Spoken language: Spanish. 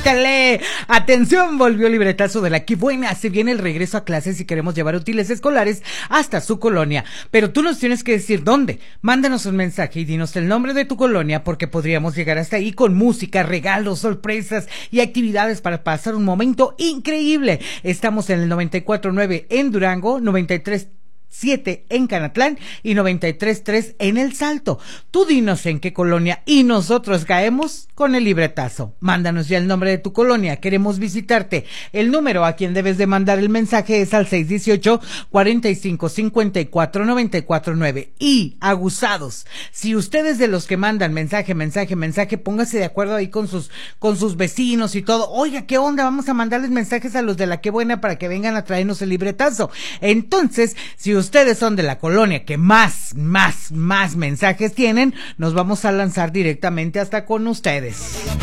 grítale. Atención, volvió el libretazo de la Qué Buena. Se viene el regreso a clases y queremos llevar útiles escolares hasta su colonia. Pero tú nos tienes que decir dónde. Mándanos un mensaje y dinos el nombre de tu colonia, porque podríamos llegar hasta ahí con música, regalos, sorpresas y actividades para pasar un momento increíble. Estamos en el 94.9 en Durango, 93.7 en Canatlán y 93.3 en El Salto. Tú dinos en qué colonia y nosotros caemos con el libretazo. Mándanos ya el nombre de tu colonia, queremos visitarte. El número a quien debes de mandar el mensaje es al 618-4554-949. Y aguzados, si ustedes de los que mandan mensaje, póngase de acuerdo ahí con sus vecinos y todo. Oiga, ¿qué onda? Vamos a mandarles mensajes a los de la Qué Buena para que vengan a traernos el libretazo. Entonces, si ustedes son de la colonia que más mensajes tienen, nos vamos a lanzar directamente hasta con ustedes.